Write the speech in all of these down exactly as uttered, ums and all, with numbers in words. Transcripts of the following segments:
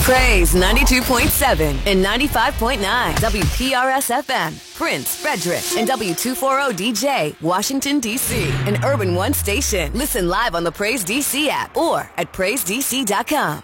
Praise ninety-two point seven and ninety-five point nine W P R S F M, Prince, Frederick, and W two forty D J, Washington, D C, an Urban One station. Listen live on the Praise D C app or at praise d c dot com.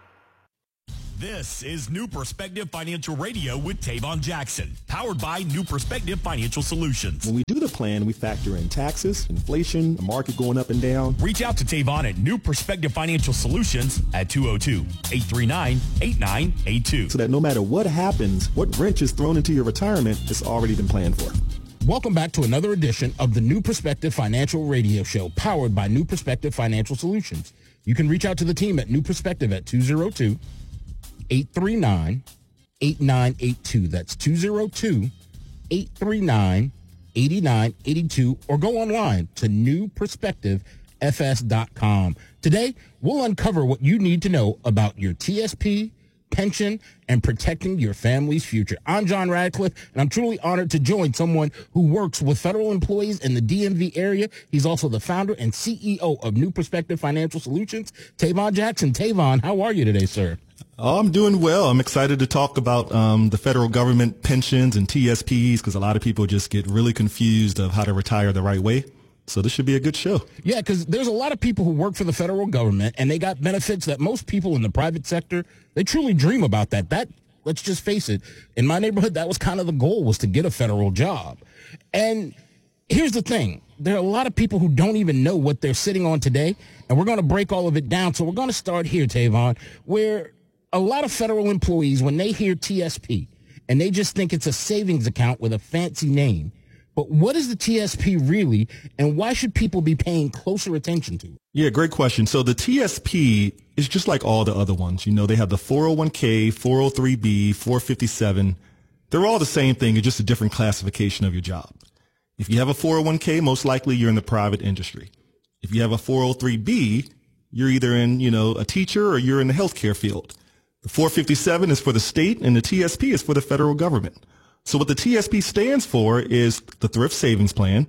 This is New Perspective Financial Radio with Tavon Jackson, powered by New Perspective Financial Solutions. When we do the plan, we factor in taxes, inflation, the market going up and down. Reach out to Tavon at New Perspective Financial Solutions at two oh two, eight three nine, eight nine eight two. So that no matter what happens, what wrench is thrown into your retirement, it's already been planned for. Welcome back to another edition of the New Perspective Financial Radio Show, powered by New Perspective Financial Solutions. You can reach out to the team at New Perspective at two oh two, eight three nine, eight nine eight two. That's two oh two, eight three nine, eight nine eight two, or go online to new perspective f s dot com. Today, we'll uncover what you need to know about your T S P, pension, and protecting your family's future. I'm John Radcliffe, and I'm truly honored to join someone who works with federal employees in the D M V area. He's also the founder and C E O of New Perspective Financial Solutions, Tavon Jackson. Tavon, how are you today, sir? Oh, I'm doing well. I'm excited to talk about um, the federal government pensions and T S Ps because a lot of people just get really confused of how to retire the right way. So this should be a good show. Yeah, because there's a lot of people who work for the federal government, and they got benefits that most people in the private sector, they truly dream about that. That, let's just face it, in my neighborhood, that was kind of the goal, was to get a federal job. And here's the thing. There are a lot of people who don't even know what they're sitting on today, and we're going to break all of it down. So we're going to start here, Tavon, where a lot of federal employees, when they hear T S P, and they just think it's a savings account with a fancy name. But what is the T S P really, and why should people be paying closer attention to it? Yeah, great question. So the T S P is just like all the other ones. You know, they have the four oh one k, four oh three b, four fifty-seven. They're all the same thing. It's just a different classification of your job. If you have a four oh one k, most likely you're in the private industry. If you have a four oh three b, you're either in, you know, a teacher or you're in the healthcare field. The four fifty-seven is for the state, and the T S P is for the federal government. So what the T S P stands for is the Thrift Savings Plan.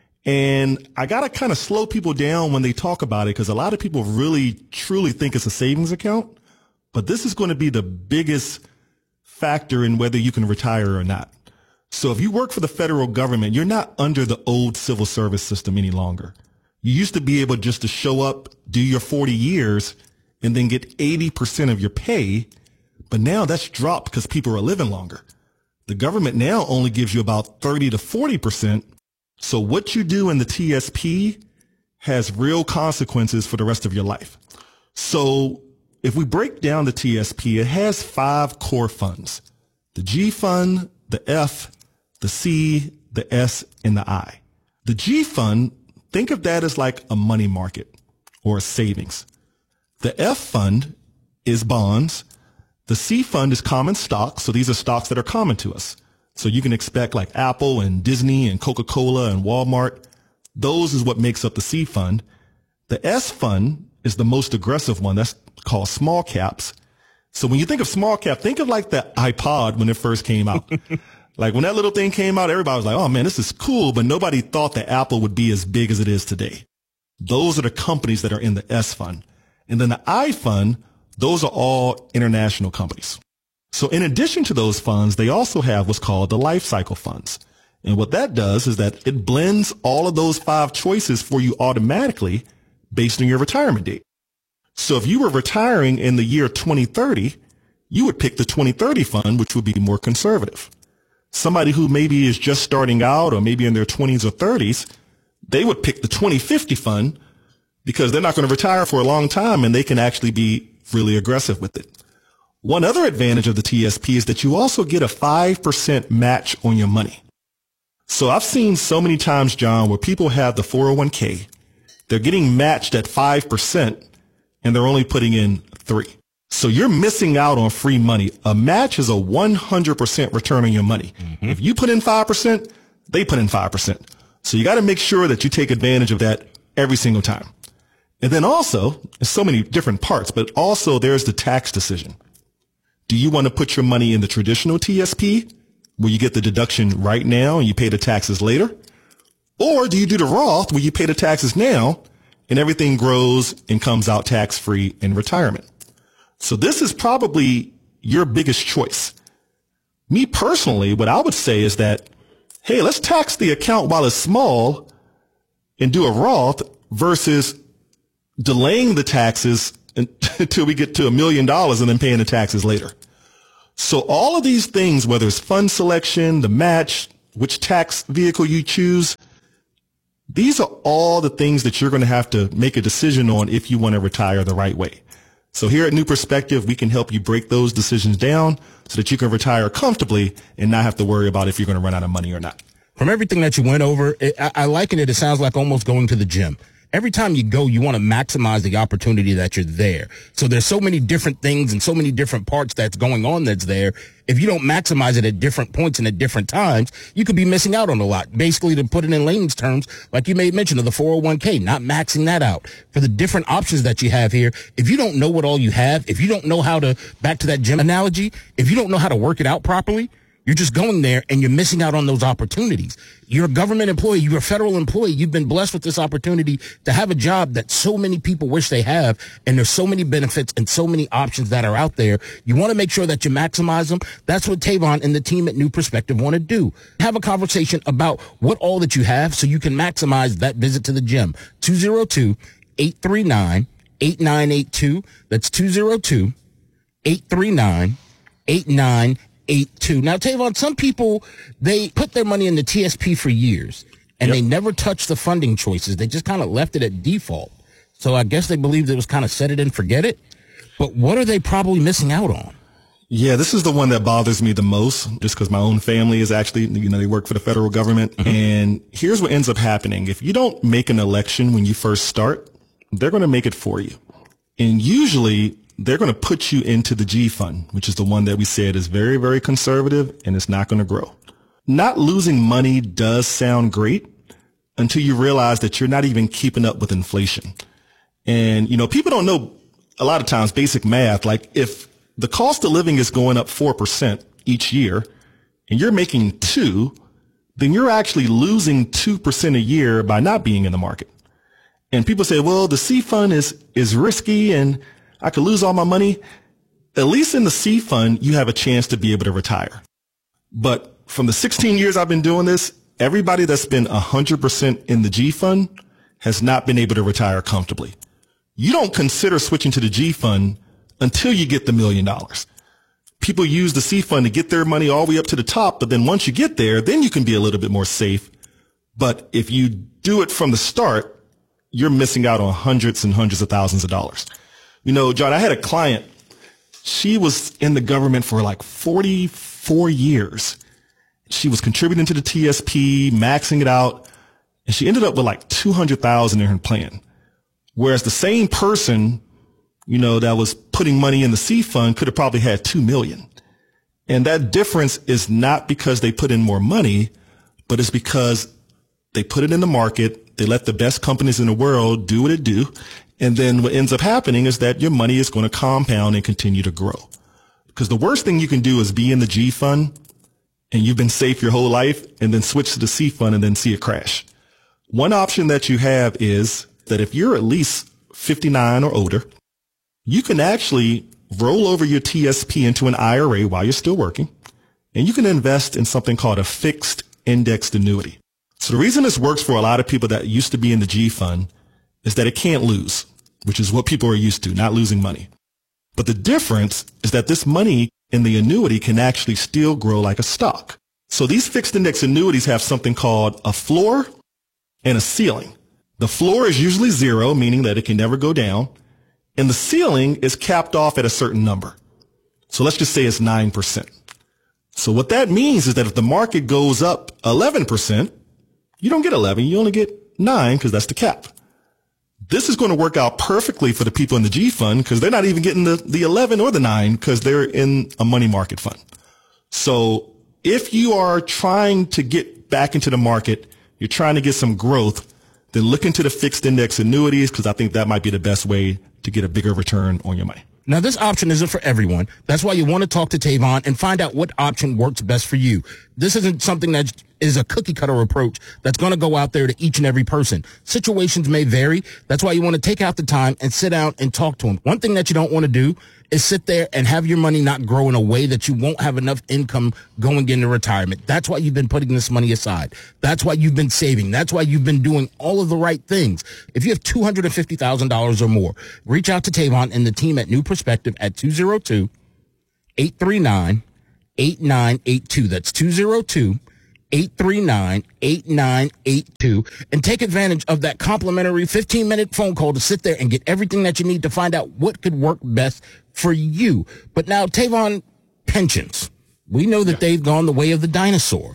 And I got to kind of slow people down when they talk about it because a lot of people really, truly think it's a savings account. But this is going to be the biggest factor in whether you can retire or not. So if you work for the federal government, you're not under the old civil service system any longer. You used to be able just to show up, do your forty years, and then get eighty percent of your pay. But now that's dropped because people are living longer. The government now only gives you about thirty to forty percent. So what you do in the T S P has real consequences for the rest of your life. So if we break down the T S P, it has five core funds: the G fund, the F, the C, the S, and the I. The G fund, think of that as like a money market or a savings. The F fund is bonds. The C fund is common stocks. So these are stocks that are common to us. So you can expect like Apple and Disney and Coca-Cola and Walmart. Those is what makes up the C fund. The S fund is the most aggressive one. That's called small caps. So when you think of small cap, think of like the iPod when it first came out. Like when that little thing came out, everybody was like, oh man, this is cool. But nobody thought that Apple would be as big as it is today. Those are the companies that are in the S fund. And then the I fund, those are all international companies. So in addition to those funds, they also have what's called the life cycle funds. And what that does is that it blends all of those five choices for you automatically based on your retirement date. So if you were retiring in the year twenty thirty, you would pick the twenty thirty fund, which would be more conservative. Somebody who maybe is just starting out or maybe in their twenties or thirties, they would pick the twenty fifty fund because they're not going to retire for a long time and they can actually be really aggressive with it. One other advantage of the T S P is that you also get a five percent match on your money. So I've seen so many times, John, where people have the four oh one k, they're getting matched at five percent and they're only putting in three. So you're missing out on free money. A match is a one hundred percent return on your money. Mm-hmm. If you put in five percent, they put in five percent. So you got to make sure that you take advantage of that every single time. And then also, there's so many different parts, but also there's the tax decision. Do you want to put your money in the traditional T S P where you get the deduction right now and you pay the taxes later? Or do you do the Roth where you pay the taxes now and everything grows and comes out tax-free in retirement? So this is probably your biggest choice. Me personally, what I would say is that, hey, let's tax the account while it's small and do a Roth versus delaying the taxes until we get to a million dollars and then paying the taxes later. So all of these things, whether it's fund selection, the match, which tax vehicle you choose, these are all the things that you're going to have to make a decision on if you want to retire the right way. So here at New Perspective, we can help you break those decisions down so that you can retire comfortably and not have to worry about if you're going to run out of money or not. From everything that you went over, it, I, I liken it, it sounds like almost going to the gym. Every time you go, you want to maximize the opportunity that you're there. So there's so many different things and so many different parts that's going on that's there. If you don't maximize it at different points and at different times, you could be missing out on a lot. Basically, to put it in layman's terms, like you made mention of the four oh one k, not maxing that out. For the different options that you have here, if you don't know what all you have, if you don't know how to, back to that gym analogy, if you don't know how to work it out properly, you're just going there and you're missing out on those opportunities. You're a government employee. You're a federal employee. You've been blessed with this opportunity to have a job that so many people wish they have. And there's so many benefits and so many options that are out there. You want to make sure that you maximize them. That's what Tavon and the team at New Perspective want to do. Have a conversation about what all that you have so you can maximize that visit to the gym. two oh two, eight three nine, eight nine eight two. That's two oh two, eight three nine, eight nine eight two. Eight two. Now, Tavon, some people, they put their money in the T S P for years, and yep. they never touched the funding choices. They just kind of left it at default. So I guess they believed it was kind of set it and forget it. But what are they probably missing out on? Yeah, this is the one that bothers me the most, just because my own family is actually, you know, they work for the federal government. Mm-hmm. And here's what ends up happening. If you don't make an election when you first start, they're going to make it for you. And usually they're going to put you into the G fund, which is the one that we said is very, very conservative and it's not going to grow. Not losing money does sound great until you realize that you're not even keeping up with inflation. And, you know, people don't know a lot of times basic math. Like if the cost of living is going up four percent each year and you're making two, then you're actually losing two percent a year by not being in the market. And people say, well, the C fund is, is risky and I could lose all my money. At least in the C fund, you have a chance to be able to retire. But from the sixteen years I've been doing this, everybody that's been one hundred percent in the G fund has not been able to retire comfortably. You don't consider switching to the G fund until you get the million dollars. People use the C fund to get their money all the way up to the top, but then once you get there, then you can be a little bit more safe. But if you do it from the start, you're missing out on hundreds and hundreds of thousands of dollars. You know, John, I had a client. She was in the government for like forty-four years. She was contributing to the T S P, maxing it out, and she ended up with like two hundred thousand dollars in her plan. Whereas the same person, you know, that was putting money in the C fund could have probably had two million dollars. And that difference is not because they put in more money, but it's because they put it in the market. They let the best companies in the world do what it do. And then what ends up happening is that your money is going to compound and continue to grow. Because the worst thing you can do is be in the G fund and you've been safe your whole life and then switch to the C fund and then see it crash. One option that you have is that if you're at least fifty-nine or older, you can actually roll over your T S P into an I R A while you're still working, and you can invest in something called a fixed indexed annuity. So the reason this works for a lot of people that used to be in the G fund is that it can't lose, which is what people are used to, not losing money. But the difference is that this money in the annuity can actually still grow like a stock. So these fixed index annuities have something called a floor and a ceiling. The floor is usually zero, meaning that it can never go down. And the ceiling is capped off at a certain number. So let's just say it's nine percent. So what that means is that if the market goes up eleven percent, you don't get eleven, you only get nine because that's the cap. This is going to work out perfectly for the people in the G fund because they're not even getting the, the eleven or the nine because they're in a money market fund. So if you are trying to get back into the market, you're trying to get some growth, then look into the fixed index annuities because I think that might be the best way to get a bigger return on your money. Now, this option isn't for everyone. That's why you want to talk to Tavon and find out what option works best for you. This isn't something that is a cookie cutter approach that's going to go out there to each and every person. Situations may vary. That's why you want to take out the time and sit down and talk to them. One thing that you don't want to do is sit there and have your money not grow in a way that you won't have enough income going into retirement. That's why you've been putting this money aside. That's why you've been saving. That's why you've been doing all of the right things. If you have two hundred fifty thousand dollars or more, reach out to Tavon and the team at New Perspective at two oh two, eight three nine, eight nine eight two. That's two oh two, eight three nine, eight nine eight two, and take advantage of that complimentary fifteen minute phone call to sit there and get everything that you need to find out what could work best for you. But now, Tavon, pensions. We know that they've gone the way of the dinosaur.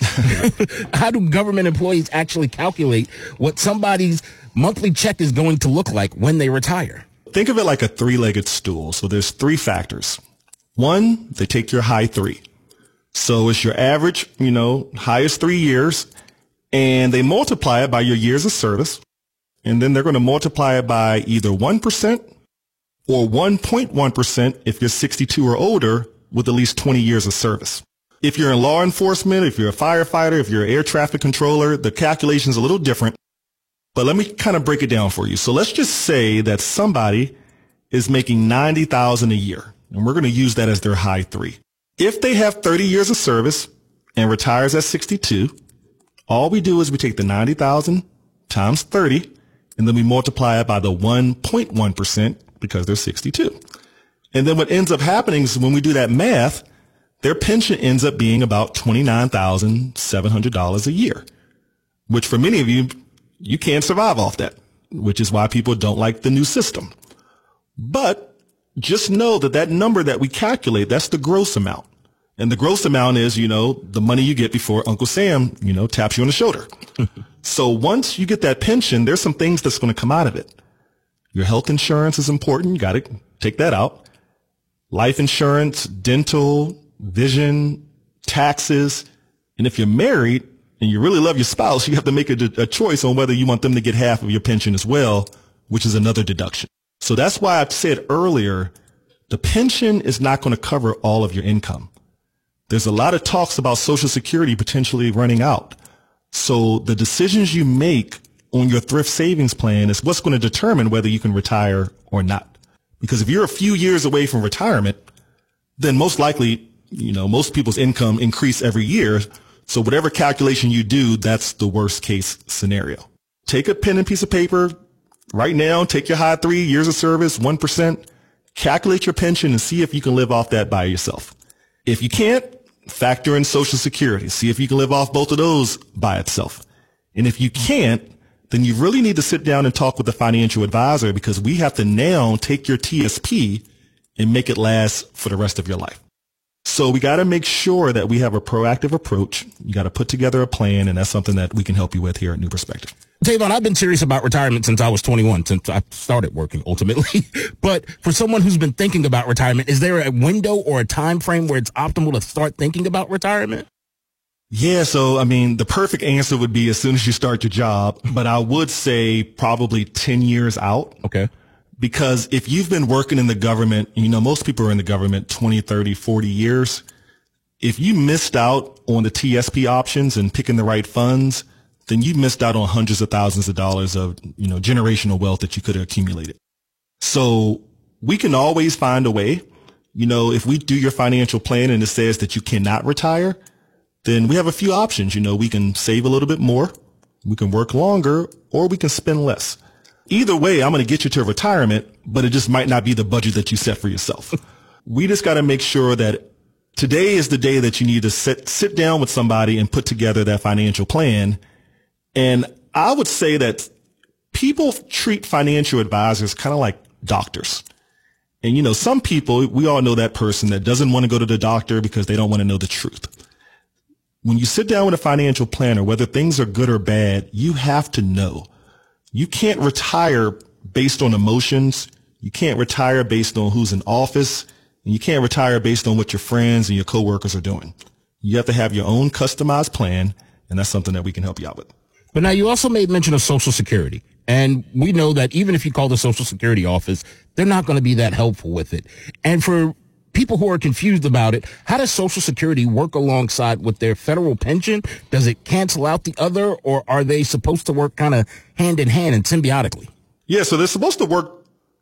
How do government employees actually calculate what somebody's monthly check is going to look like when they retire? Think of it like a three-legged stool. So there's three factors. One, they take your high three. So it's your average, you know, highest three years, and they multiply it by your years of service, and then they're going to multiply it by either one percent or one point one percent if you're sixty-two or older with at least twenty years of service. If you're in law enforcement, if you're a firefighter, if you're an air traffic controller, the calculation's a little different, but let me kind of break it down for you. So let's just say that somebody is making ninety thousand dollars a year, and we're going to use that as their high three. If they have thirty years of service and retires at sixty-two, all we do is we take the ninety thousand times thirty, and then we multiply it by the one point one percent because they're sixty-two. And then what ends up happening is when we do that math, their pension ends up being about twenty-nine thousand seven hundred dollars a year, which for many of you, you can't survive off that, which is why people don't like the new system. But just know that that number that we calculate, that's the gross amount. And the gross amount is, you know, the money you get before Uncle Sam, you know, taps you on the shoulder. So once you get that pension, there's some things that's going to come out of it. Your health insurance is important. You got to take that out. Life insurance, dental, vision, taxes. And if you're married and you really love your spouse, you have to make a, a choice on whether you want them to get half of your pension as well, which is another deduction. So that's why I said earlier, the pension is not going to cover all of your income. There's a lot of talks about Social Security potentially running out. So the decisions you make on your thrift savings plan is what's going to determine whether you can retire or not. Because if you're a few years away from retirement, then most likely, you know, most people's income increase every year. So whatever calculation you do, that's the worst case scenario. Take a pen and piece of paper right now, take your high three years of service, one percent, calculate your pension and see if you can live off that by yourself. If you can't, factor in Social Security. See if you can live off both of those by itself. And if you can't, then you really need to sit down and talk with a financial advisor because we have to now take your T S P and make it last for the rest of your life. So we got to make sure that we have a proactive approach. You got to put together a plan, and that's something that we can help you with here at New Perspective. Tavon, I've been serious about retirement since I was twenty-one, since I started working ultimately. But for someone who's been thinking about retirement, is there a window or a time frame where it's optimal to start thinking about retirement? Yeah, so, I mean, the perfect answer would be as soon as you start your job, but I would say probably ten years out. Okay. Because if you've been working in the government, you know, most people are in the government twenty, thirty, forty years. If you missed out on the T S P options and picking the right funds, then you missed out on hundreds of thousands of dollars of, you know, generational wealth that you could have accumulated. So we can always find a way. You know, if we do your financial plan and it says that you cannot retire, then we have a few options. You know, we can save a little bit more, we can work longer, or we can spend less. Either way, I'm going to get you to retirement, but it just might not be the budget that you set for yourself. We just got to make sure that today is the day that you need to sit, sit down with somebody and put together that financial plan. And I would say that people treat financial advisors kind of like doctors. And, you know, some people, we all know that person that doesn't want to go to the doctor because they don't want to know the truth. When you sit down with a financial planner, whether things are good or bad, you have to know. You can't retire based on emotions. You can't retire based on who's in office. And you can't retire based on what your friends and your coworkers are doing. You have to have your own customized plan, and that's something that we can help you out with. But now you also made mention of Social Security. And we know that even if you call the Social Security office, they're not going to be that helpful with it. And for people who are confused about it, how does Social Security work alongside with their federal pension? Does it cancel out the other, or are they supposed to work kind of hand in hand and symbiotically? Yeah, so they're supposed to work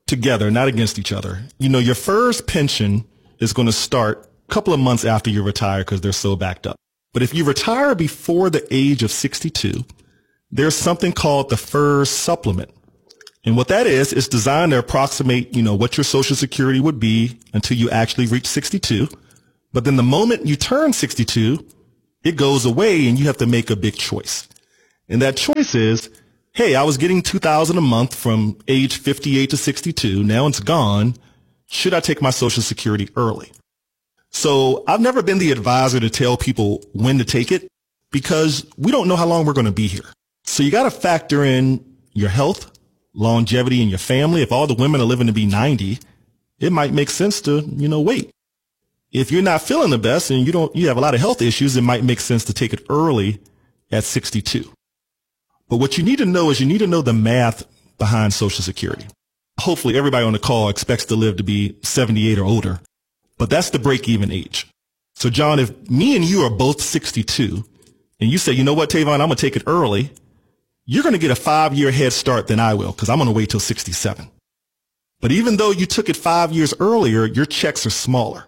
together, not against each other. You know, your first pension is going to start a couple of months after you retire because they're so backed up. But if you retire before the age of sixty-two, there's something called the F E R S supplement. And what that is, is designed to approximate, you know, what your Social Security would be until you actually reach sixty-two. But then the moment you turn sixty-two, it goes away and you have to make a big choice. And that choice is, hey, I was getting two thousand dollars a month from age fifty-eight to sixty-two. Now it's gone. Should I take my Social Security early? So I've never been the advisor to tell people when to take it because we don't know how long we're going to be here. So you got to factor in your health, longevity in your family. If all the women are living to be ninety, it might make sense to, you know, wait. If you're not feeling the best and you don't, you have a lot of health issues, it might make sense to take it early at sixty-two. But what you need to know is you need to know the math behind Social Security. Hopefully everybody on the call expects to live to be seventy-eight or older, but that's the break-even age. So John, if me and you are both sixty-two and you say, you know what, Tavon, I'm going to take it early, you're going to get a five-year head start than I will because I'm going to wait till sixty-seven. But even though you took it five years earlier, your checks are smaller.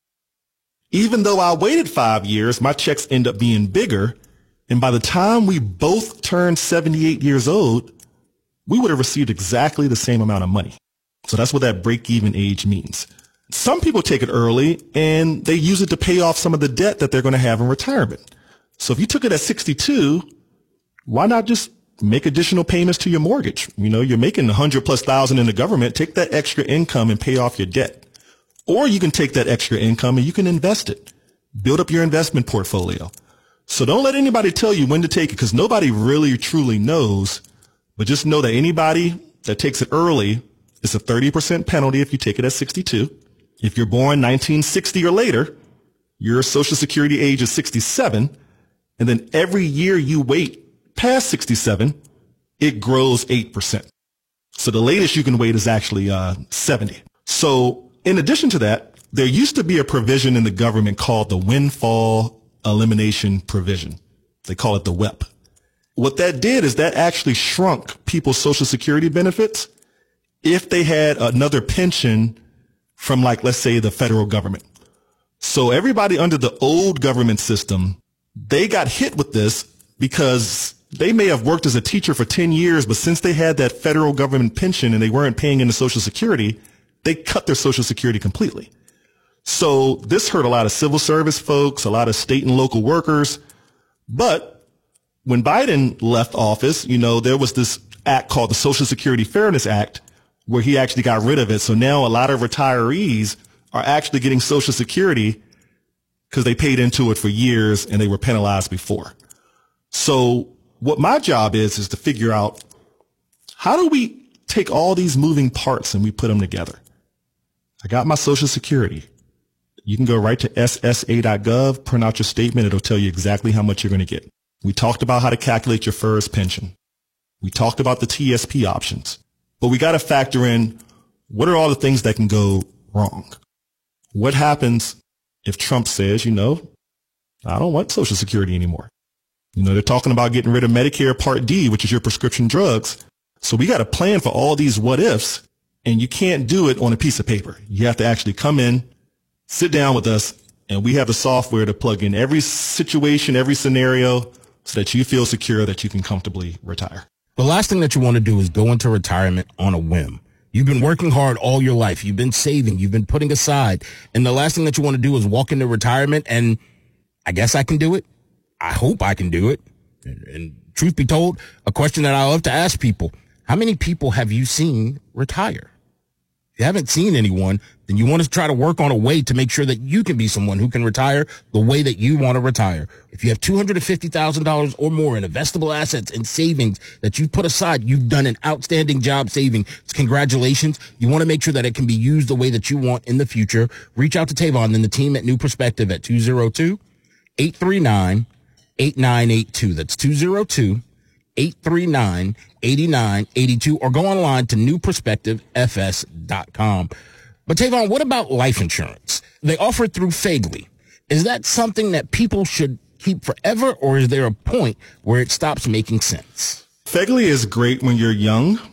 Even though I waited five years, my checks end up being bigger. And by the time we both turned seventy-eight years old, we would have received exactly the same amount of money. So that's what that break-even age means. Some people take it early and they use it to pay off some of the debt that they're going to have in retirement. So if you took it at sixty-two, why not just make additional payments to your mortgage? You know, you're making a hundred plus thousand in the government. Take that extra income and pay off your debt. Or you can take that extra income and you can invest it. Build up your investment portfolio. So don't let anybody tell you when to take it because nobody really truly knows. But just know that anybody that takes it early, it's a thirty percent penalty if you take it at sixty-two. If you're born nineteen sixty or later, your Social Security age is sixty-seven. And then every year you wait past sixty-seven, it grows eight percent. So the latest you can wait is actually uh, seventy. So in addition to that, there used to be a provision in the government called the Windfall Elimination Provision. They call it the W E P. What that did is that actually shrunk people's Social Security benefits if they had another pension from, like, let's say, the federal government. So everybody under the old government system, they got hit with this because they may have worked as a teacher for ten years, but since they had that federal government pension and they weren't paying into Social Security, they cut their Social Security completely. So this hurt a lot of civil service folks, a lot of state and local workers. But when Biden left office, you know, there was this act called the Social Security Fairness Act where he actually got rid of it. So now a lot of retirees are actually getting Social Security because they paid into it for years and they were penalized before. So what my job is, is to figure out how do we take all these moving parts and we put them together. I got my Social Security. You can go right to S S A dot gov, print out your statement. It'll tell you exactly how much you're going to get. We talked about how to calculate your F E R S pension. We talked about the T S P options, but we got to factor in what are all the things that can go wrong? What happens if Trump says, you know, I don't want Social Security anymore? You know, they're talking about getting rid of Medicare Part D, which is your prescription drugs. So we got to plan for all these what ifs. And you can't do it on a piece of paper. You have to actually come in, sit down with us, and we have the software to plug in every situation, every scenario so that you feel secure that you can comfortably retire. The last thing that you want to do is go into retirement on a whim. You've been working hard all your life. You've been saving. You've been putting aside. And the last thing that you want to do is walk into retirement and I guess I can do it. I hope I can do it. And, and truth be told, a question that I love to ask people, how many people have you seen retire? If you haven't seen anyone, then you want to try to work on a way to make sure that you can be someone who can retire the way that you want to retire. If you have two hundred fifty thousand dollars or more in investable assets and savings that you put aside, you've done an outstanding job saving. Congratulations. You want to make sure that it can be used the way that you want in the future. Reach out to Tavon and the team at New Perspective at two oh two, eight three nine, eight nine eight two. That's two oh two, eight three nine, eight nine eight two, or go online to new perspective f s dot com. But Tavon, what about life insurance? They offer it through Fegley. Is that something that people should keep forever, or is there a point where it stops making sense? Fegley is great when you're young,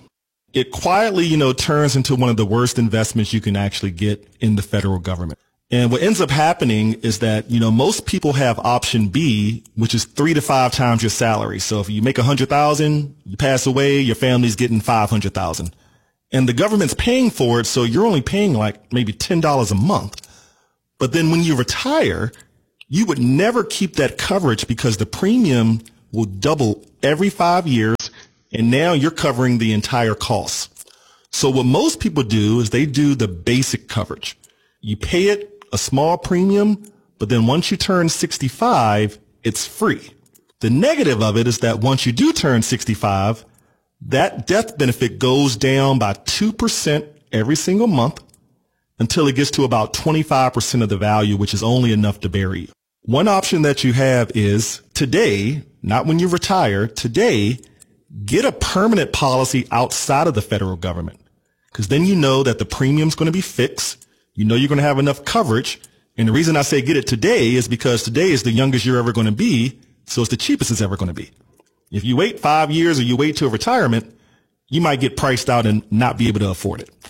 it quietly, you know, turns into one of the worst investments you can actually get in the federal government. And what ends up happening is that, you know, most people have option B, which is three to five times your salary. So if you make a hundred thousand, you pass away, your family's getting five hundred thousand, and the government's paying for it. So you're only paying like maybe ten dollars a month. But then when you retire, you would never keep that coverage because the premium will double every five years. And now you're covering the entire cost. So what most people do is they do the basic coverage. You pay it a small premium, but then once you turn sixty-five, it's free. The negative of it is that once you do turn sixty-five, that death benefit goes down by two percent every single month until it gets to about twenty-five percent of the value, which is only enough to bury you. One option that you have is today, not when you retire, today, get a permanent policy outside of the federal government, because then you know that the premium's going to be fixed. You know you're going to have enough coverage. And the reason I say get it today is because today is the youngest you're ever going to be, so it's the cheapest it's ever going to be. If you wait five years or you wait till retirement, you might get priced out and not be able to afford it.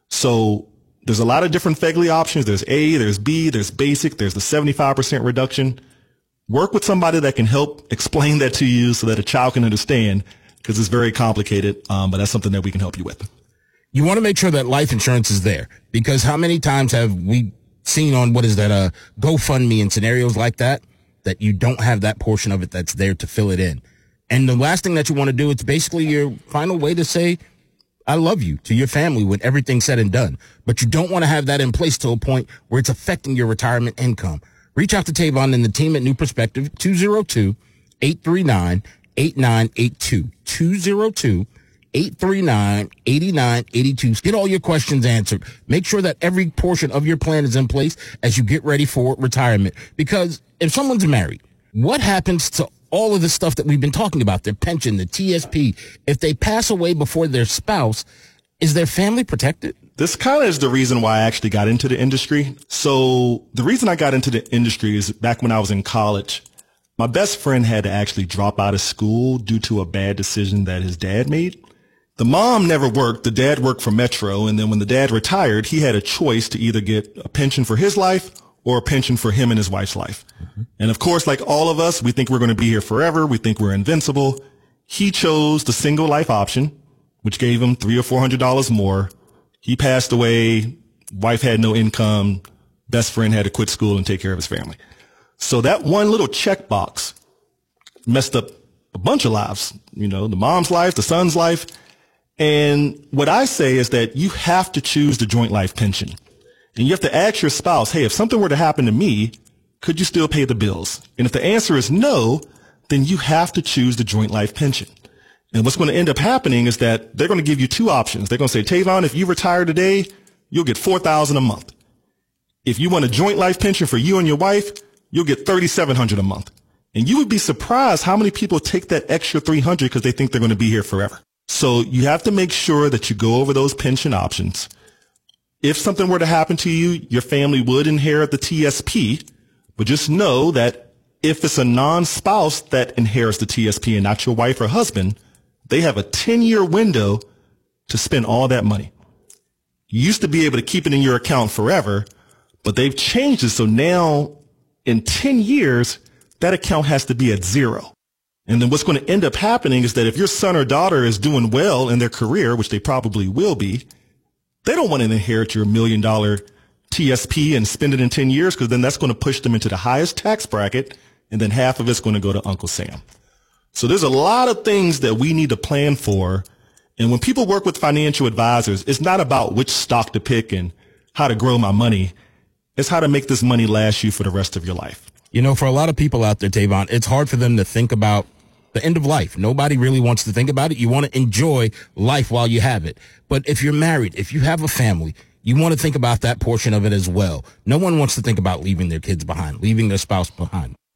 So there's a lot of different F E G L I options. There's A, there's B, there's basic, there's the seventy-five percent reduction. Work with somebody that can help explain that to you so that a child can understand, because it's very complicated, um, but that's something that we can help you with. You want to make sure that life insurance is there, because how many times have we seen on, what is that, uh, GoFundMe and scenarios like that, that you don't have that portion of it that's there to fill it in. And the last thing that you want to do, it's basically your final way to say, I love you to your family when everything's said and done. But you don't want to have that in place to a point where it's affecting your retirement income. Reach out to Tavon and the team at New Perspective, two oh two, eight three nine, eight nine eight two, two oh two, eight three nine, eight nine eight two. Get all your questions answered. Make sure that every portion of your plan is in place as you get ready for retirement. Because if someone's married, what happens to all of the stuff that we've been talking about, their pension, the T S P, if they pass away before their spouse, is their family protected? This kind of is the reason why I actually got into the industry. So the reason I got into the industry is back when I was in college, my best friend had to actually drop out of school due to a bad decision that his dad made. The mom never worked. The dad worked for Metro. And then when the dad retired, he had a choice to either get a pension for his life or a pension for him and his wife's life. Mm-hmm. And of course, like all of us, we think we're going to be here forever. We think we're invincible. He chose the single life option, which gave him three or four hundred dollars more. He passed away. Wife had no income. Best friend had to quit school and take care of his family. So that one little checkbox messed up a bunch of lives, you know, the mom's life, the son's life. And what I say is that you have to choose the joint life pension. And you have to ask your spouse, hey, if something were to happen to me, could you still pay the bills? And if the answer is no, then you have to choose the joint life pension. And what's going to end up happening is that they're going to give you two options. They're going to say, Tavon, if you retire today, you'll get four thousand dollars a month. If you want a joint life pension for you and your wife, you'll get thirty-seven hundred dollars a month. And you would be surprised how many people take that extra three hundred dollars because they think they're going to be here forever. So you have to make sure that you go over those pension options. If something were to happen to you, your family would inherit the T S P, but just know that if it's a non-spouse that inherits the T S P and not your wife or husband, they have a ten-year window to spend all that money. You used to be able to keep it in your account forever, but they've changed it. So now in ten years, that account has to be at zero. And then what's going to end up happening is that if your son or daughter is doing well in their career, which they probably will be, they don't want to inherit your million dollar T S P and spend it in ten years, because then that's going to push them into the highest tax bracket, and then half of it's going to go to Uncle Sam. So there's a lot of things that we need to plan for. And when people work with financial advisors, it's not about which stock to pick and how to grow my money. It's how to make this money last you for the rest of your life. You know, for a lot of people out there, Tavon, it's hard for them to think about the end of life. Nobody really wants to think about it. You want to enjoy life while you have it. But if you're married, if you have a family, you want to think about that portion of it as well. No one wants to think about leaving their kids behind, leaving their spouse behind.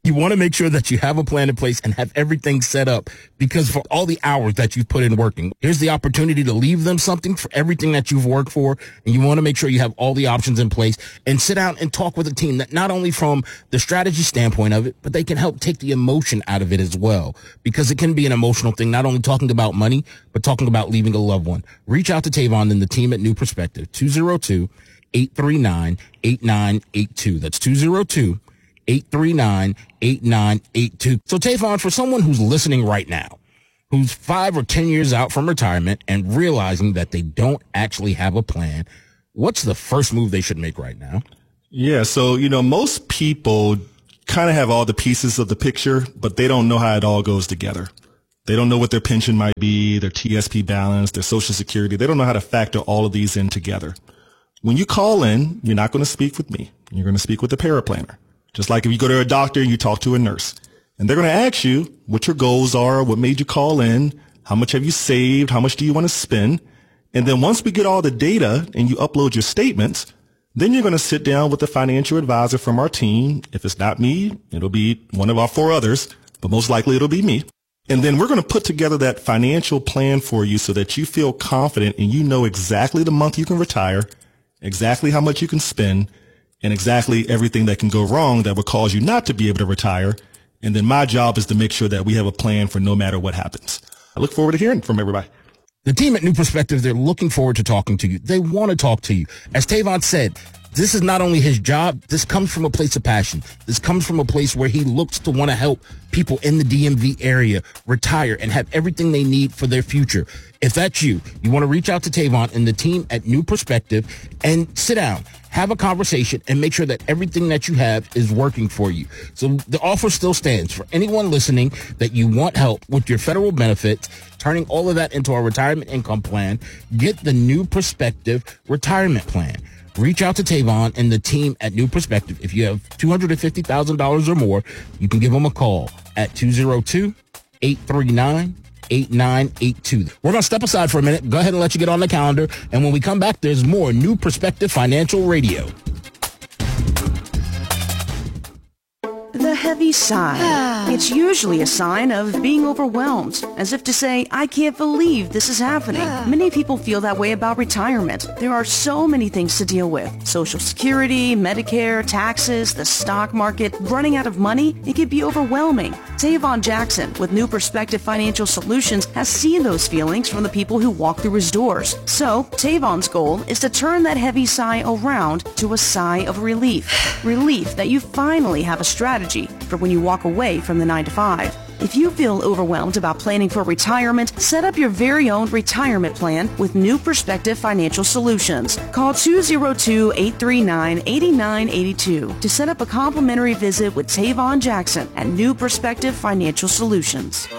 You want to make sure that you have a plan in place and have everything set up, because for all the hours that you've put in working, here's the opportunity to leave them something for everything that you've worked for. And you want to make sure you have all the options in place and sit down and talk with a team that not only from the strategy standpoint of it, but they can help take the emotion out of it as well, because it can be an emotional thing, not only talking about money, but talking about leaving a loved one. Reach out to Tavon and the team at New Perspective, two oh two, eight three nine, eight nine eight two. That's two oh two, eight three nine, eight nine eight two. So Tavon, for someone who's listening right now, who's five or ten years out from retirement and realizing that they don't actually have a plan, what's the first move they should make right now? Yeah, so, you know, most people kind of have all the pieces of the picture, but they don't know how it all goes together. They don't know what their pension might be, their T S P balance, their Social Security. They don't know how to factor all of these in together. When you call in, you're not going to speak with me. You're going to speak with the paraplanner. Just like if you go to a doctor and you talk to a nurse, and they're going to ask you what your goals are, what made you call in, how much have you saved, how much do you want to spend? And then once we get all the data and you upload your statements, then you're going to sit down with the financial advisor from our team. If it's not me, it'll be one of our four others, but most likely it'll be me. And then we're going to put together that financial plan for you so that you feel confident and you know exactly the month you can retire, exactly how much you can spend, and exactly everything that can go wrong that would cause you not to be able to retire. And then my job is to make sure that we have a plan for no matter what happens. I look forward to hearing from everybody. The team at New Perspective, they're looking forward to talking to you. They want to talk to you. As Tavon said, this is not only his job, this comes from a place of passion. This comes from a place where he looks to want to help people in the D M V area retire and have everything they need for their future. If that's you, you want to reach out to Tavon and the team at New Perspective and sit down, have a conversation, and make sure that everything that you have is working for you. So the offer still stands for anyone listening that you want help with your federal benefits, turning all of that into a retirement income plan. Get the New Perspective retirement plan. Reach out to Tavon and the team at New Perspective. If you have two hundred fifty thousand dollars or more, you can give them a call at two oh two, eight three nine, eight nine eight two. We're going to step aside for a minute, go ahead and let you get on the calendar. And when we come back, there's more New Perspective Financial Radio. The heavy sigh. It's usually a sign of being overwhelmed, as if to say, I can't believe this is happening. Many people feel that way about retirement. There are so many things to deal with. Social Security, Medicare, taxes, the stock market, running out of money. It can be overwhelming. Tavon Jackson with New Perspective Financial Solutions has seen those feelings from the people who walk through his doors. So, Tavon's goal is to turn that heavy sigh around to a sigh of relief. Relief that you finally have a strategy for when you walk away from the nine to five. If you feel overwhelmed about planning for retirement, set up your very own retirement plan with New Perspective Financial Solutions. Call two oh two, eight three nine, eight nine eight two to set up a complimentary visit with Tavon Jackson at New Perspective Financial Solutions.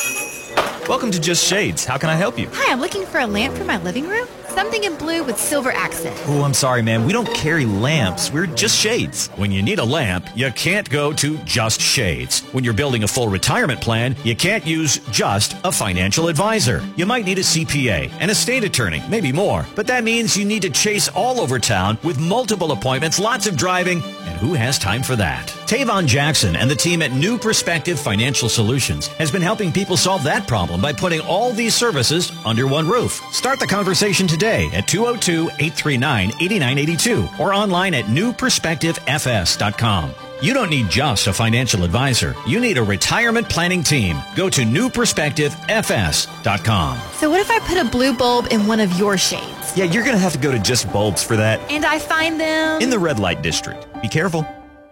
Welcome to Just Shades. How can I help you? Hi, I'm looking for a lamp for my living room. Something in blue with silver accent. Oh, I'm sorry, ma'am. We don't carry lamps. We're Just Shades. When you need a lamp, you can't go to Just Shades. When you're building a full retirement plan, you can't use just a financial advisor. You might need a C P A, an estate attorney, maybe more. But that means you need to chase all over town with multiple appointments, lots of driving, and who has time for that? Tavon Jackson and the team at New Perspective Financial Solutions has been helping people solve that problem by putting all these services under one roof. Start the conversation today at two oh two, eight three nine, eight nine eight two or online at new perspective f s dot com. You don't need just a financial advisor. You need a retirement planning team. Go to new perspective f s dot com. So what if I put a blue bulb in one of your shades? Yeah, you're going to have to go to Just Bulbs for that. And I find them in the red light district. Be careful.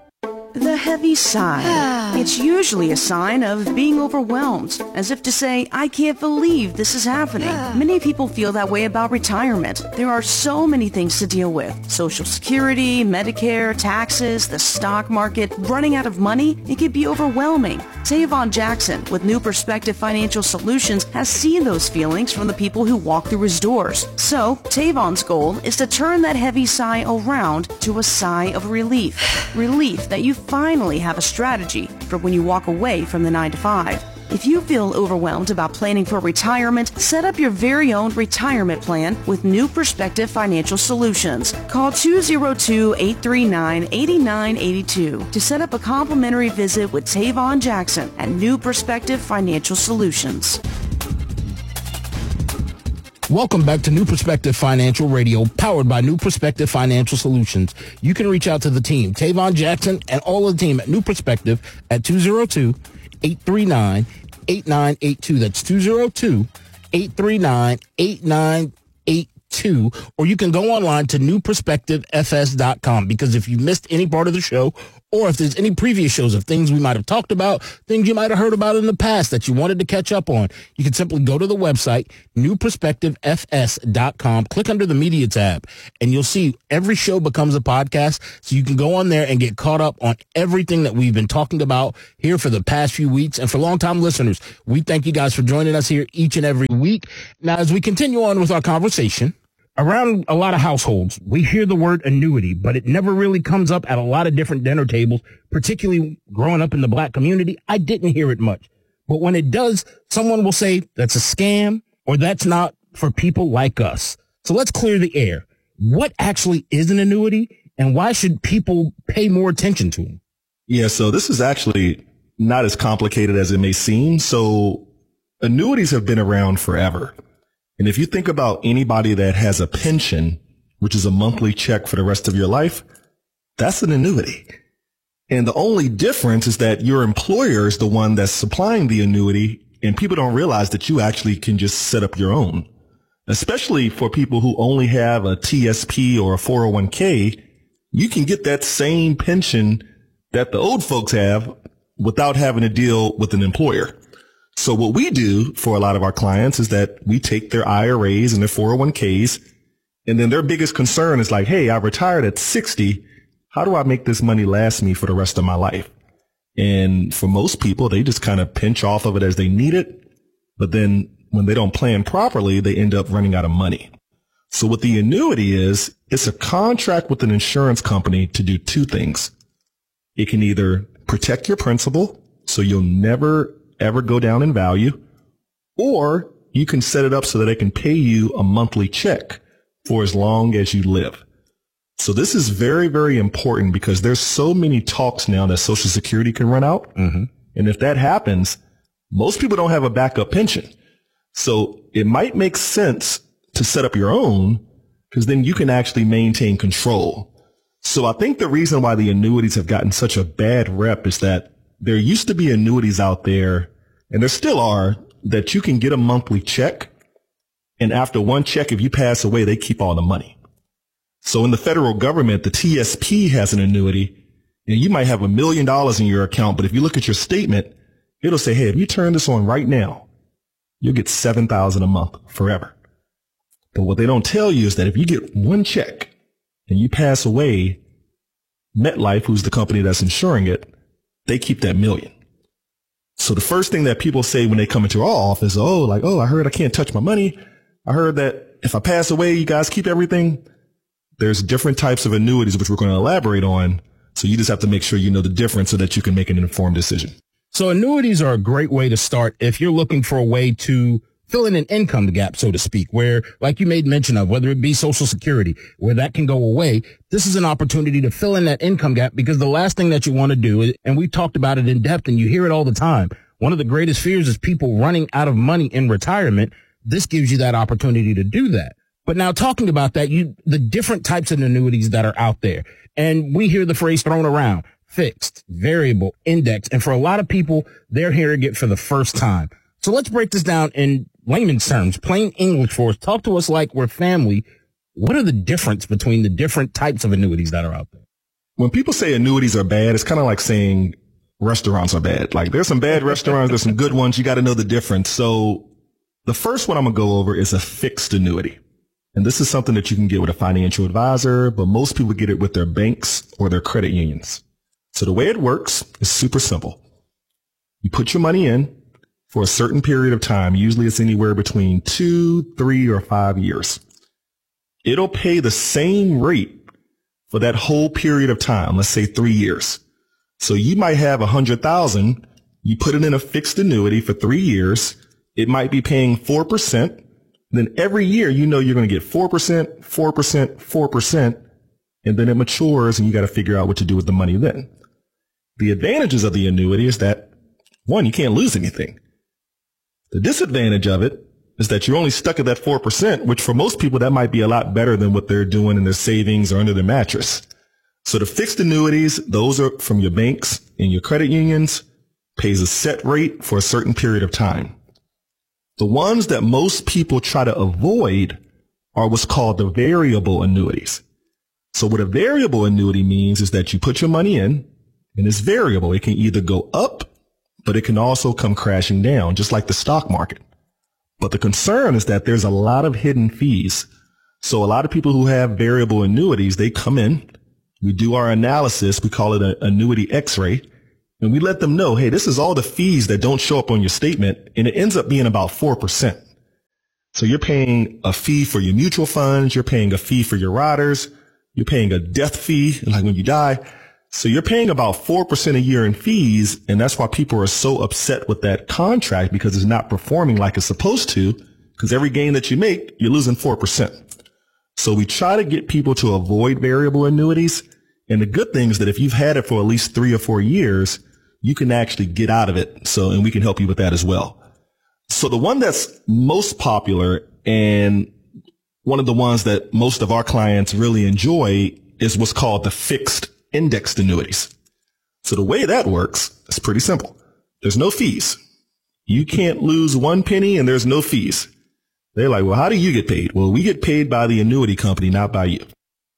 The heavy sigh. It's usually a sign of being overwhelmed, as if to say, I can't believe this is happening. Many people feel that way about retirement. There are so many things to deal with. Social Security, Medicare, taxes, the stock market, running out of money. It can be overwhelming. Tavon Jackson with New Perspective Financial Solutions has seen those feelings from the people who walk through his doors. So, Tavon's goal is to turn that heavy sigh around to a sigh of relief. Relief that you finally have a strategy for when you walk away from the nine to five. If you feel overwhelmed about planning for retirement, set up your very own retirement plan with New Perspective Financial Solutions. Call two oh two, eight three nine, eight nine eight two to set up a complimentary visit with Tavon Jackson at New Perspective Financial Solutions. Welcome back to New Perspective Financial Radio, powered by New Perspective Financial Solutions. You can reach out to the team, Tavon Jackson, and all of the team at New Perspective at two oh two, eight three nine, eight nine eight two. That's two oh two, eight three nine, eight nine eight two. Or you can go online to new perspective f s dot com, because if you missed any part of the show, or if there's any previous shows of things we might have talked about, things you might have heard about in the past that you wanted to catch up on, you can simply go to the website, new perspective f s dot com, click under the media tab, and you'll see every show becomes a podcast, so you can go on there and get caught up on everything that we've been talking about here for the past few weeks. And for longtime listeners, we thank you guys for joining us here each and every week. Now, as we continue on with our conversation, around a lot of households, we hear the word annuity, but it never really comes up at a lot of different dinner tables, particularly growing up in the black community. I didn't hear it much. But when it does, someone will say that's a scam or that's not for people like us. So let's clear the air. What actually is an annuity, and why should people pay more attention to them? Yeah, so this is actually not as complicated as it may seem. So annuities have been around forever. And if you think about anybody that has a pension, which is a monthly check for the rest of your life, that's an annuity. And the only difference is that your employer is the one that's supplying the annuity, and people don't realize that you actually can just set up your own, especially for people who only have a T S P or a four oh one k. You can get that same pension that the old folks have without having to deal with an employer. So what we do for a lot of our clients is that we take their I R As and their four oh one k's, and then their biggest concern is like, hey, I retired at sixty. How do I make this money last me for the rest of my life? And for most people, they just kind of pinch off of it as they need it. But then when they don't plan properly, they end up running out of money. So what the annuity is, it's a contract with an insurance company to do two things. It can either protect your principal, so you'll never ever go down in value, or you can set it up so that it can pay you a monthly check for as long as you live. So this is very, very important because there's so many talks now that Social Security can run out. Mm-hmm. And if that happens, most people don't have a backup pension. So it might make sense to set up your own, because then you can actually maintain control. So I think the reason why the annuities have gotten such a bad rep is that there used to be annuities out there, and there still are, that you can get a monthly check, and after one check, if you pass away, they keep all the money. So in the federal government, the T S P has an annuity, and you might have a million dollars in your account, but if you look at your statement, it'll say, hey, if you turn this on right now, you'll get seven thousand dollars a month forever. But what they don't tell you is that if you get one check and you pass away, MetLife, who's the company that's insuring it, they keep that million. So the first thing that people say when they come into our office, oh, like, oh, I heard I can't touch my money. I heard that if I pass away, you guys keep everything. There's different types of annuities, which we're going to elaborate on. So you just have to make sure you know the difference so that you can make an informed decision. So annuities are a great way to start if you're looking for a way to fill in an income gap, so to speak, where, like you made mention of, whether it be Social Security, where that can go away. This is an opportunity to fill in that income gap, because the last thing that you want to do is, and we've talked about it in depth and you hear it all the time, one of the greatest fears is people running out of money in retirement. This gives you that opportunity to do that. But now talking about that, you, the different types of annuities that are out there, and we hear the phrase thrown around, fixed, variable, index. And for a lot of people, they're hearing it for the first time. So let's break this down in layman's terms, plain English for us. Talk to us like we're family. What are the difference between the different types of annuities that are out there? When people say annuities are bad, it's kind of like saying restaurants are bad. Like, there's some bad restaurants, there's some good ones. You got to know the difference. So the first one I'm going to go over is a fixed annuity. And this is something that you can get with a financial advisor, but most people get it with their banks or their credit unions. So the way it works is super simple. You put your money in for a certain period of time. Usually it's anywhere between two, three, or five years. It'll pay the same rate for that whole period of time. Let's say three years. So you might have a hundred thousand You put it in a fixed annuity for three years. It might be paying four percent. Then every year, you know you're going to get four percent, four percent, four percent, and then it matures and you got to figure out what to do with the money then. The advantages of the annuity is that, one, you can't lose anything. The disadvantage of it is that you're only stuck at that four percent, which for most people, that might be a lot better than what they're doing in their savings or under their mattress. So the fixed annuities, those are from your banks and your credit unions, pays a set rate for a certain period of time. The ones that most people try to avoid are what's called the variable annuities. So what a variable annuity means is that you put your money in and it's variable. It can either go up, but it can also come crashing down, just like the stock market. But the concern is that there's a lot of hidden fees. So a lot of people who have variable annuities, they come in, we do our analysis, we call it an annuity x-ray, and we let them know, hey, this is all the fees that don't show up on your statement, and it ends up being about four percent. So you're paying a fee for your mutual funds, you're paying a fee for your riders, you're paying a death fee, like when you die. So you're paying about four percent a year in fees, and that's why people are so upset with that contract, because it's not performing like it's supposed to, because every gain that you make, you're losing four percent. So we try to get people to avoid variable annuities, and the good thing is that if you've had it for at least three or four years, you can actually get out of it. So, and we can help you with that as well. So the one that's most popular and one of the ones that most of our clients really enjoy is what's called the fixed indexed annuities. So the way that works is pretty simple. There's no fees. You can't lose one penny and there's no fees. They're like, well, how do you get paid? Well, we get paid by the annuity company, not by you.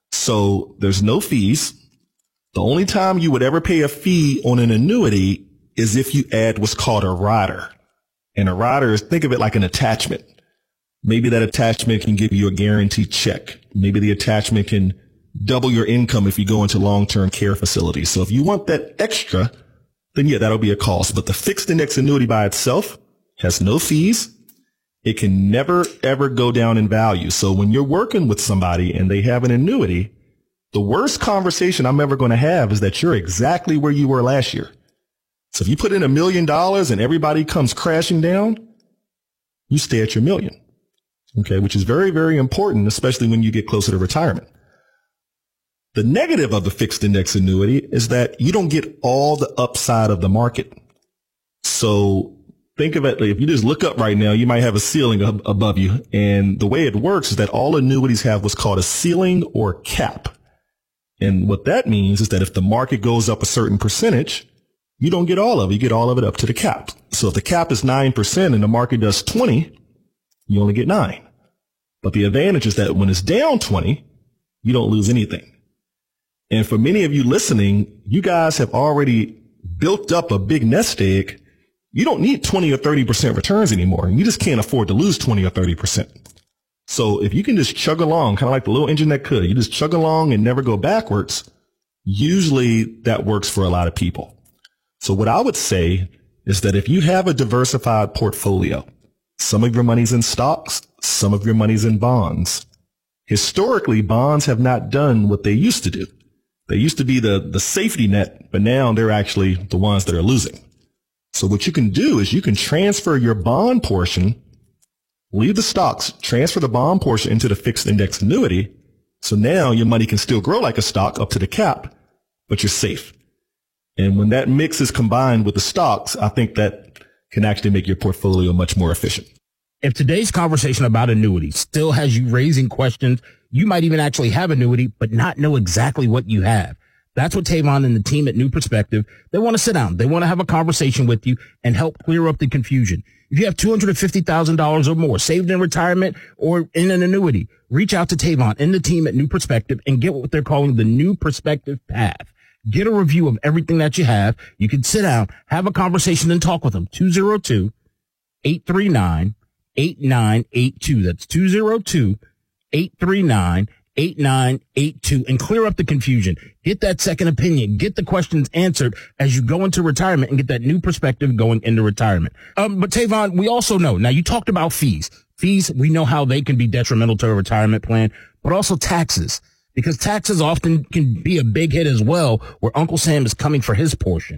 So there's no fees. The only time you would ever pay a fee on an annuity is if you add what's called a rider. And a rider is, think of it like an attachment. Maybe that attachment can give you a guaranteed check. Maybe the attachment can double your income if you go into long-term care facilities. So if you want that extra, then yeah, that'll be a cost. But the fixed index annuity by itself has no fees. It can never, ever go down in value. So when you're working with somebody and they have an annuity, the worst conversation I'm ever going to have is that you're exactly where you were last year. So if you put in a million dollars and everybody comes crashing down, you stay at your million. Okay, which is very, very important, especially when you get closer to retirement. The negative of the fixed index annuity is that you don't get all the upside of the market. So think of it, if you just look up right now, you might have a ceiling ab- above you. And the way it works is that all annuities have what's called a ceiling or cap. And what that means is that if the market goes up a certain percentage, you don't get all of it. You get all of it up to the cap. So if the cap is nine percent and the market does twenty, you only get nine. But the advantage is that when it's down twenty, you don't lose anything. And for many of you listening, you guys have already built up a big nest egg. You don't need twenty or thirty percent returns anymore. You just can't afford to lose twenty or thirty percent. So if you can just chug along, kind of like the little engine that could, you just chug along and never go backwards, usually that works for a lot of people. So what I would say is that if you have a diversified portfolio, some of your money's in stocks, some of your money's in bonds. Historically, bonds have not done what they used to do. They used to be the, the safety net, but now they're actually the ones that are losing. So what you can do is you can transfer your bond portion, leave the stocks, transfer the bond portion into the fixed index annuity. So now your money can still grow like a stock up to the cap, but you're safe. And when that mix is combined with the stocks, I think that can actually make your portfolio much more efficient. If today's conversation about annuities still has you raising questions, you might even actually have annuity, but not know exactly what you have. That's what Tavon and the team at New Perspective, they want to sit down. They want to have a conversation with you and help clear up the confusion. If you have two hundred fifty thousand dollars or more saved in retirement or in an annuity, reach out to Tavon and the team at New Perspective and get what they're calling the New Perspective Path. Get a review of everything that you have. You can sit down, have a conversation, and talk with them. two oh two, eight three nine, eight nine eight two. That's two oh two, eight three nine, eight nine eight two, and clear up the confusion. Get that second opinion. Get the questions answered as you go into retirement and get that new perspective going into retirement. Um, but Tavon, we also know, now you talked about fees. Fees, we know how they can be detrimental to a retirement plan, but also taxes. Because taxes often can be a big hit as well, where Uncle Sam is coming for his portion.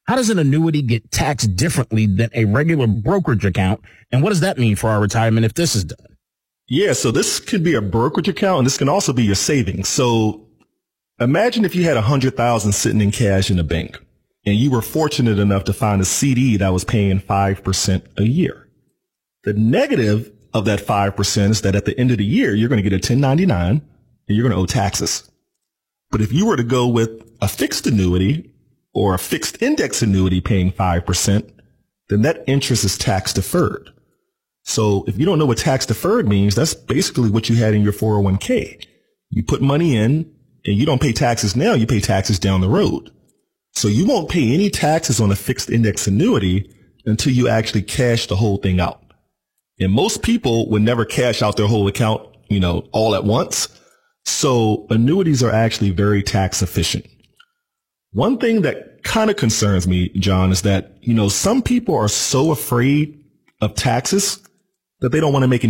How does an annuity get taxed differently than a regular brokerage account? And what does that mean for our retirement if this is done? Yeah, so this could be a brokerage account, and this can also be your savings. So imagine if you had one hundred thousand dollars sitting in cash in a bank, and you were fortunate enough to find a C D that was paying five percent a year. The negative of that five percent is that at the end of the year, you're going to get a ten ninety-nine, and you're going to owe taxes. But if you were to go with a fixed annuity or a fixed index annuity paying five percent, then that interest is tax deferred. So if you don't know what tax deferred means, that's basically what you had in your four oh one k. You put money in and you don't pay taxes now, you pay taxes down the road. So you won't pay any taxes on a fixed index annuity until you actually cash the whole thing out. And most people would never cash out their whole account, you know, all at once. So annuities are actually very tax efficient. One thing that kind of concerns me, John, is that, you know, some people are so afraid of taxes that they don't want to make any